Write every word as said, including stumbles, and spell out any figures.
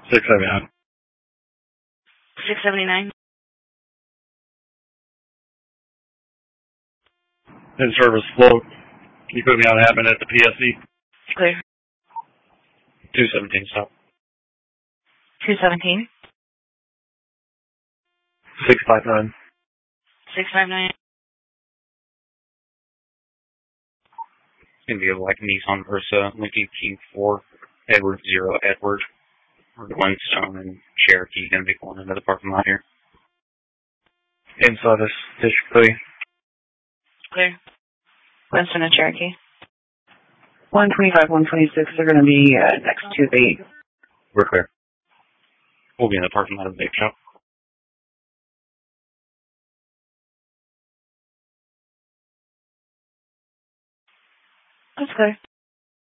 six seventy-nine. six seventy-nine. In service flow. Can you put me on Hammond at the P S C? Clear. two seventeen, stop. two seventeen. six five nine. six five nine. It's going to be like Nissan Versa, Lincoln King four, Edward zero, Edward. Glenstone and Cherokee going to be pulling into the parking lot here. Inside this district three. Clear. Glenstone and Cherokee. one twenty-five, one twenty-six, they're going to be uh, next to the... We're clear. We'll be in the parking lot of the bake shop. That's clear.